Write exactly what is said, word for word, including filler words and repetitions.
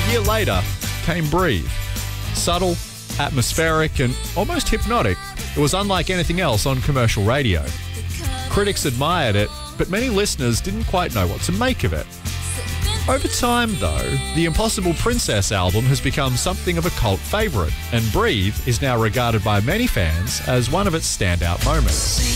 A year later came Breathe. Subtle, atmospheric, and almost hypnotic, it was unlike anything else on commercial radio. Critics admired it, but many listeners didn't quite know what to make of it. Over time, though, the Impossible Princess album has become something of a cult favourite, and Breathe is now regarded by many fans as one of its standout moments.